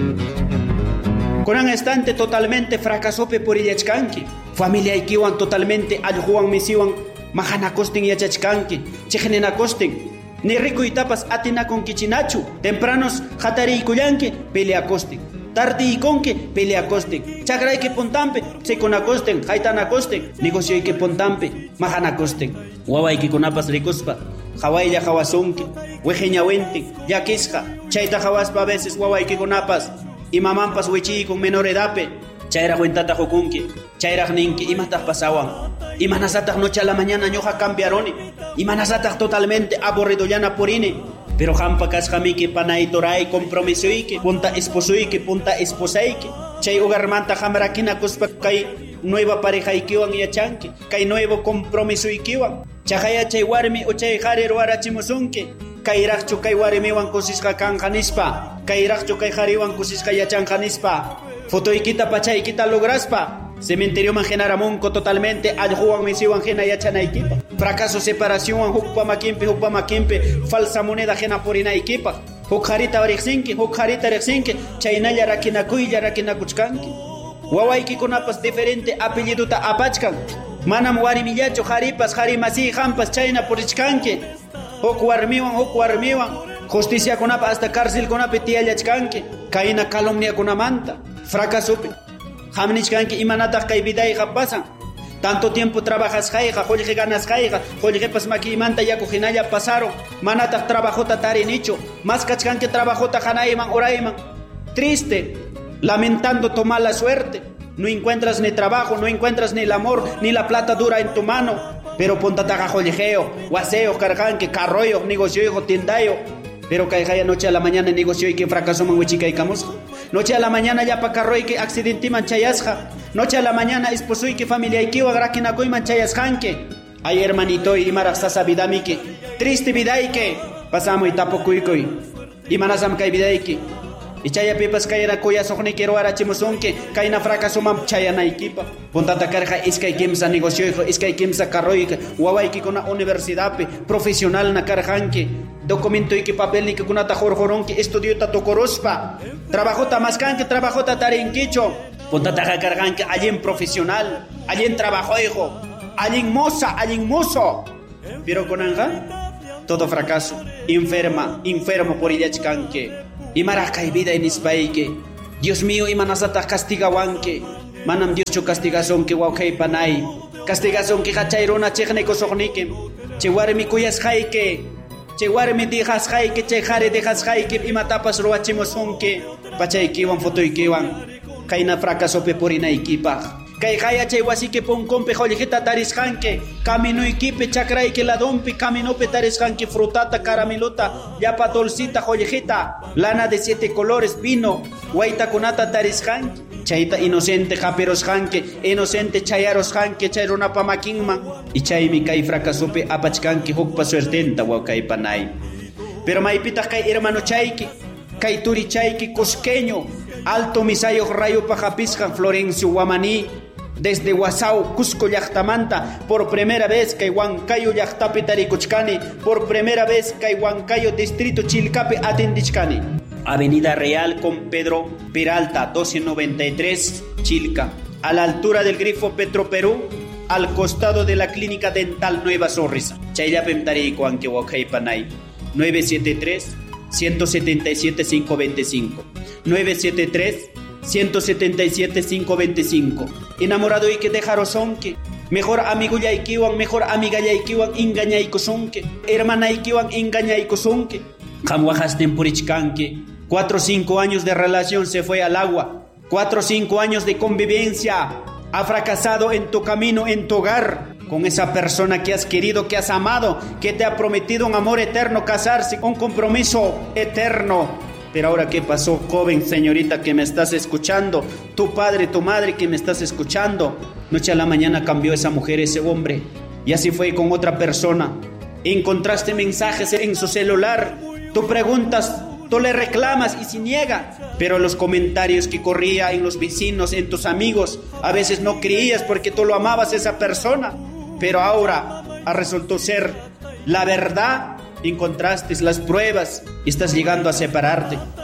Kunan estante totalmente fracasope por illachkanki. Familia ikiwan totalmente alljuan misiwan mahanakostin yachachkanki. Chejnenakostin. Ni rico y tapas atina con kichinachu. Tempranos hatari y kuyanki peleakostin. Tardi y conque peleakostin. Chakray que pontampe se conacosten. Haitanacosten. Negocio y que pontampe mahanacosten. Wawai que conapas ricospa. Hawaii ya hawasonke. Wejeñawente. Yakisja. Chaita hawaspa a veces wawai que conapas. Y mamampas wechi con menor edape. Chaira huentata jokunki. Chaira ninki. Y matas pasawan. Y manasatas noche a la mañana ñoja cambiaroni. Y manasatas totalmente aburrido llana porine. Pero jampa kasjamiki panay toray compromiso ike. Punta esposo ike. Punta esposa ike. Chay ugarmanta jamrakina kuspa kay nueva pareja ikiwan yachanki. Kay nuevo compromiso ikiwan. Chajaya chay warmi o chay jari ruarachimusunki. Kairaqchu kay warimiwan kusisqa kanqanispa. Kairaqchu kay jariwan kusisqa yachanqanispa. Fotoykita pachaykita lograspa. Cementerio mangenaramunco totalmente alljuan misiwan jena yachanaykipa. Fracaso separación hukpa makimpe falsa moneda jena porinaykipa. Hukjarita riqsinki, hukjarita riqsinki. Chaynalla rakinakuylla rakinakuchkanki. Wawaykikunapas diferente apelliduta apachkan. Manam warimillachu jaripas jarimasi hampas chayna purichkanki. Huk warmiwan justicia kunapa hasta cárcel kunapi tiyallachkanki. Kayna calumnia kunamanta fracasopi hamnichkanki imanataq kay vidayqa pasan. Tanto tiempo trabajas jayqa qullqi ganas jayqa qullqipas makimanta yaku hinalla pasaron manataq trabajota tarinichu mas kachkanki trabajota hanayman urayman. Triste, lamentando tu mala suerte. No encuentras ni trabajo, no encuentras ni el amor, ni la plata dura en tu mano. Pero pontataja jollejeo, guaseo, carganque, carroyo, negocio, tiendayo. Pero caijaya noche a la mañana negocio y que fracasó manguichica y camusca. Noche a la mañana ya pa carro y que accidente manchayasja. Noche a la mañana esposo y que familia y que agraquinaco y manchayasjanque. Ay hermanito y marasasa vidamike. Triste vida y que pasamos y tapo cuicoy. Y manasam kai vida y que. Y chaya pipas kayera koya sohne quiero arachimusonke kaina fracaso mam chaya naikipa pontata carja iskay kimsa negocio iskay kimsa carroik wawaiki kuna universidad profesional na carjanke documento y que papel ni que kunata jorjoronke estudio ta tokorospa trabajota maskanke trabajota tarinkicho pontata carjanke allien profesional allien trabajo hijo allien mozo pero con anja todo fracaso enfermo por illachkanke. Y maracay vida en ispaike. Dios mío, y manasata castigawanke. Manam Dios cho castigación que waukai panay. Castigación que hachairona chechneko sohnike. Chewarmi kuyas haike. Chewarmi dijas haike, chejare dejas haike. Y matapas roachimosonke. Pachaikiwan fotoikiwan. Kaina fracasope porina ikipa. Kay haya chay wasike ponkompe jollejita tarisjanke camino ikipe chakrayke ladonpi caminope tarisjanke frutata caramelota yapa dulcita jollejita lana de 7 colores vino waita kunata tarisjanke chayta inocente japerosjanke inocente chayarosjanke chayrunapa makinman y chaymi kay fracasope apachkanke hukpa suertenta wakay panay pero maypita kay hermano chayki kay turi chayki cusqueño alto misayo rayo pajapisjan Florencio Guamaní. Desde Guasau, Cusco Llaqtamanta, por primera vez que Huancayo Llaqtapi Tarikuchkani, por primera vez que Huancayo Distrito Chilcapi Atendichkani. Avenida Real con Pedro Peralta, 1293, Chilca, a la altura del grifo Petroperú, al costado de la Clínica Dental Nueva Sonrisa. Chayapem Tarico Anque Huacaypanay, 973-177-525. 973-177-525. Enamorado y que dejarosonque. Mejor amigo yaikiwan, mejor amiga yaikiwan, engañaikosonque. Hermana yaikiwan, engañaikosonque. Jamwajas tempurichkanque. 4 o 5 años de relación se fue al agua. 4 o 5 años de convivencia. Ha fracasado en tu camino, en tu hogar. Con esa persona que has querido, que has amado, que te ha prometido un amor eterno, casarse, un compromiso eterno. Pero ahora, ¿qué pasó, joven, señorita que me estás escuchando? Tu padre, tu madre que me estás escuchando. Noche a la mañana cambió esa mujer, ese hombre. Y así fue con otra persona. Encontraste mensajes en su celular. Tú preguntas, tú le reclamas y se niega. Pero los comentarios que corría en los vecinos, en tus amigos, a veces no creías porque tú lo amabas a esa persona. Pero ahora resultó ser la verdad. Encontraste las pruebas y estás llegando a separarte.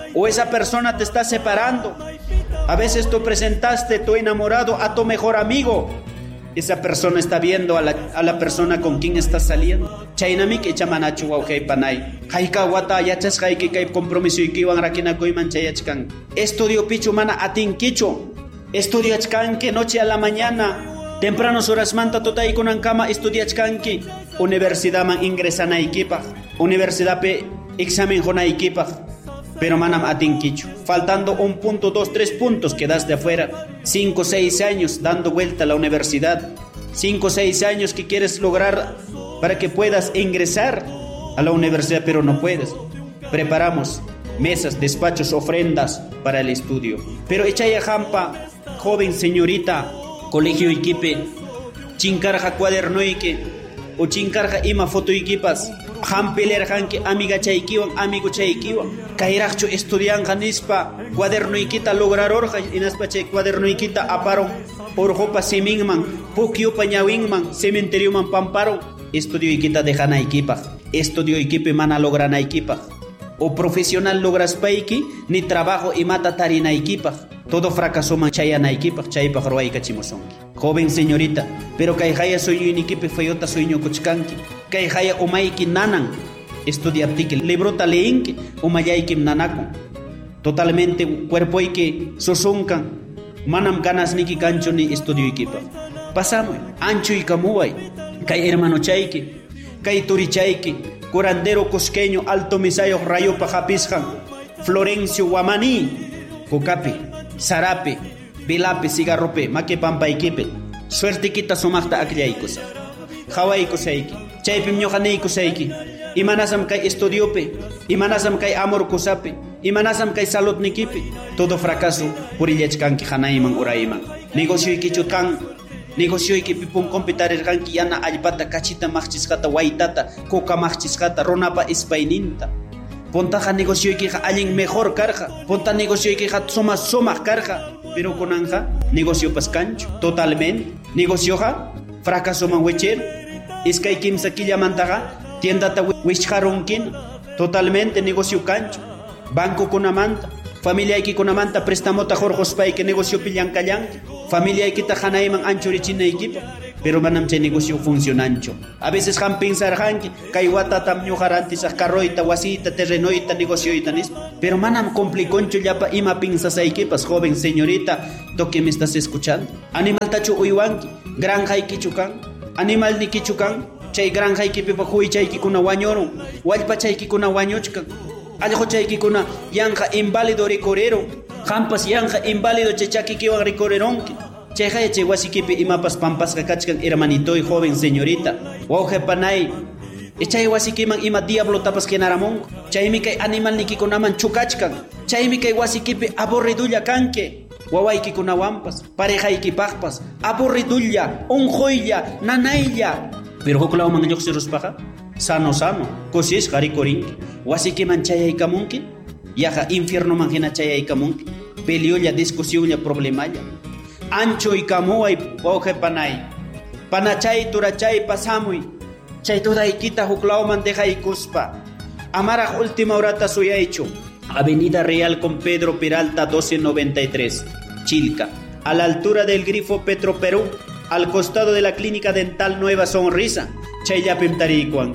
o esa persona te está separando. A veces tú presentaste tu enamorado a tu mejor amigo. Esa persona está viendo a la persona con quien está saliendo. Chaynami que chamanachu wawqay panay. Hayka wata yachas hayki kay compromiso ikiwan rakinakoyman chayachkan. Estudio pichu mana atinkichu. Estudiachkanki noche a la mañana. Tempranos horas manta totay kunan kama estudiachkanki. Universidad man ingresanaykipaq. Universidad pe examen jonaykipaq. Pero manam atinkichu. Faltando 1 punto, 2, 3 puntos quedaste afuera. 5, 6 años dando vuelta a la universidad. 5, 6 años que quieres lograr para que puedas ingresar a la universidad, pero no puedes. Preparamos mesas, despachos, ofrendas para el estudio. Pero echaya jampa, joven señorita, colegio iquipe, chinkarja cuaderno ique, o chinkarja ima foto iquipas. Hampeler hanki amiga chaykiwan amigo chaykiwan kayraqchu estudianqa nispa cuadernoykita lograrorqa inaspa chay cuadernoykita aparon urqupa siminman pukyupa ñawinman cementerioman pamparon estudioykita dejanaykipaq estudioykipi mana logranaykipaq o profesional lograspayki ni trabajo imata tarinaykipaq todo fracasoman chayanaykipaq chaypaq ruwaykachimusunki. Joven señorita, pero kay haya sueño fayota sueño kuchkanki. Kay haya umayki nanan estudiaptiki librota leinki umayayki nanakun. Totalmente cuerpoyki susunkan manam ganas niki kancho ni estudioykipa. Pasamos ancho y kamuay kay hermano chayki kay turichayki curandero cusqueño alto misayo rayo pajapisjan Florencio Guamaní Cocape Sarape Bilape, cigarrope, make pampaykipe. Suerte quita sumachta akllaikusa. Hawaikusaiki. Chaypim ñoqanaykusaiki. Imanasam kay estudiope. Imanasam kay amor kusape. Imanasam kay saludnikipe. Todo fracaso purillachkanki hanayman urayman. Negocioykichu kan. Negocioyki pipun compitarirkanki yana allpata kachita maqchisqata waytata coca maqchisqata ronapa ispayninta. Pontaja negocioykiqa allin mejor karqa. Ponta negocioykiqa sumaq karqa. Pero con anja, negocio pascancho, totalmente. Negocioja, fracaso man wecher. Es que hay quien saquilla mantaga, tienda ta wechjaronkin, totalmente negocio cancho. Banco con amanta, familia hay que con amanta, prestamota jorjospay que negocio pillan callan. Familia hay que tajanaiman ancho richina equipo. Pero manam che negocio funcionancho. A veces han pensar hanki, kaiwata tam ñujarantis carroita, wasita, terrenoita, negocioita nis. Pero manam compliconcho yapa ima piensas equipas, joven señorita, to que me estás escuchando. Animal tachu uywanki, granja y kichukan, animal ni kichukan, chay granja y kipipa hui chay kikuna wañoro, walpa chay kikuna wañochkan, aljo chay kikuna yanja inválido recorrero, jampas yanja inválido chechaki kiwan recorreronki. Chejaya che wasikipi imapas pampas kakachkan hermanito y joven señorita. Wauje panay. Echay wasikiman ima diablo tapas kenaramon. Chaymi kay animal nikikunaman chukachkan. Chaymi kay wasikipi aburridulla kanke. Wawayki kunawampas, parejayki paqpas, aburridulla, unjoylla, nanaylla. Pero hoklawman lluqsiruspaqa sano, kusishqa rikurinki. Wasikiman chayaykamunki, yaja infierno man hina chayaykamunki. Peleolla, discusiolla, problemalla. Ancho y kamuay oje panay. Panachay turachay pasamuy. Chay tudaykita huklawman dejaykuspa. Amara última horata suyaychu. Avenida Real con Pedro Peralta 1293. Chilca. A la altura del grifo Petro Perú. Al costado de la clínica dental Nueva Sonrisa. Chayapim Tarikuan.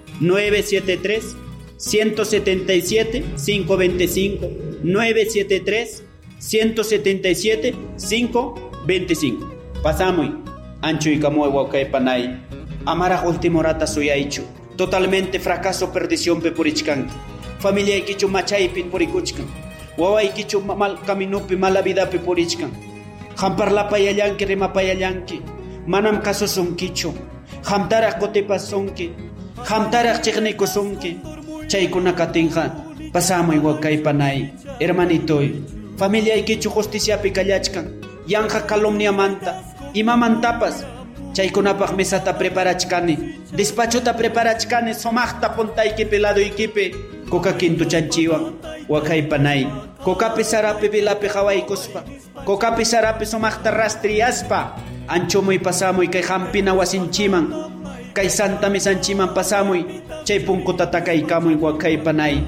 973 177 525 973 177 525. Pasamos ancho y camoy huacay panay. Amara último rata suyaichu. Totalmente fracaso, perdición pepurichkan. Familia ikichu machay pipuricuchkan. Wawa ikichu mal caminupi mala vida pepurichkan. Hampar la payayanki rima payayanki. Manam caso son kichu. Hamtara cotepa sonki. Hamtara chechneko sonki. Chaykuna katinja. Pasamos huacay panay. Hermanitoy. Familia ikichu justicia picallachkan. Yanja calumnia manta. Ima mantapas. Chaykunapaq mesata preparachkani. Despachota preparachkani. Somaqta pontayki pelado ikipe. Coca quinto chanchiwan. Wakay panay. Coca pesarape velape hawaykuspa. Coca pesarape somaqta rastriaspa. Anchomoy pasamoy kay hampina wasinchiman. Kay santa mesanchiman pasamoy. Chay punkuta takaykamoy wakay panay.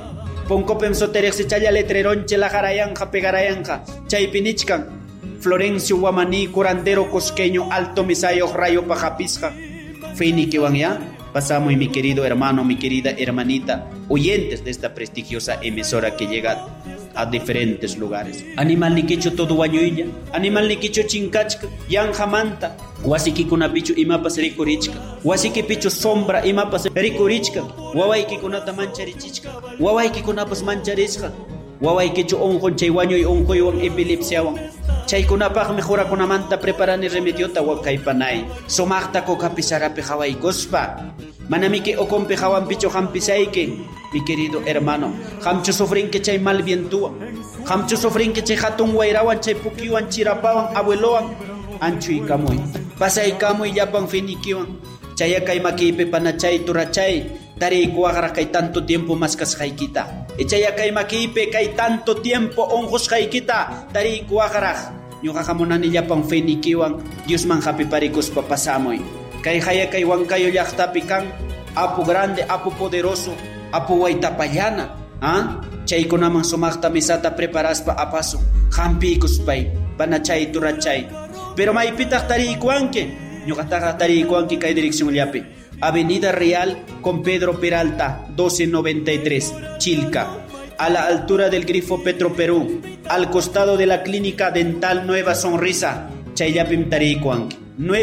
Poncopem soterexi chaya letreronche la jarayanja pegarayanja. Chaypinichkan. Florencio Guamaní, curandero cosqueño, alto misayo, rayo pajapisca. Fini que van ya. Pasamos, mi querido hermano, mi querida hermanita, oyentes de esta prestigiosa emisora que llega a diferentes lugares. Animal niquicho todo guayuilla, animal niquicho chincachca, yanjamanta, guasiki kunapichu imapas ricurichka, guasiki pichu sombra imapas ricurichka, guawaiki kunata mancharichichka, guawaiki kunapas mancharichka, guawaiki chu onjon chaywaño y onjoywan epilepsiawan. Chaykunapaq mejora kunamanta preparani remediota wakaypanay. Somaqta kokapisarapi hawaykospa. Manamiki okompi hawanpichu hampisayki, mi querido hermano. Hamchu sufrinki chay malvientuwan. Hamchu sufrinki chay hatun wayrawan, chay pukiwan, chirapawan, abuelowan. Anchuykamuy. Pasaykamuy llapan finikiwan. Chayakay makipi panachay turachay. Tarikuagra kay tanto tiempo maskasqaykita. Chayakay makipi kay tanto tiempo onjusqaykita. Tarikuagra. Ñuqa hamunani llapan finikiwan. Diosman hapiparikuspa pasamuy. Kay haya kay Huancayo llaqtapi kan. Apu grande, apu poderoso, apu waytapallana. Chaykunaman sumaqta misata preparaspa apasu. Hampikuspay, panachay turachay. Pero maypitaq tarikuanki. Ñuqataqa tarikuanki kay dirección llapi. Avenida Real con Pedro Peralta, 1293, Chilca, a la altura del Grifo Petro Perú, al costado de la Clínica Dental Nueva Sonrisa, Chayapim Tarikuanki,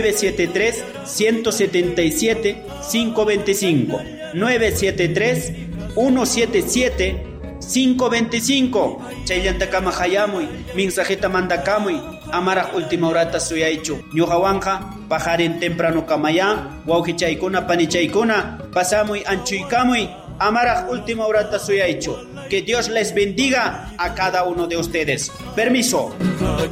973-177-525, 973-177-525, Chaylantakama Hayamuy, Minsajeta Mandakamuy, Amaraj última horata suyaichu, Ñuqawanja, pajarin temprano kamaya, waujichaykuna panichaykuna, pasamuy anchuykamuy, Amaraj última horata suyaichu. Que Dios les bendiga a cada uno de ustedes. Permiso.